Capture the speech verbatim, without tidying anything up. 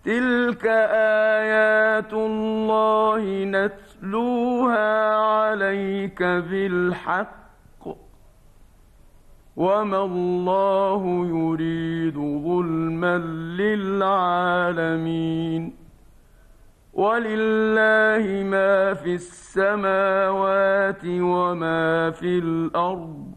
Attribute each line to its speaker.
Speaker 1: تلك آيات الله نتلوها عليك بالحق وما الله يريد ظلما للعالمين ولله ما في السماوات وما في الأرض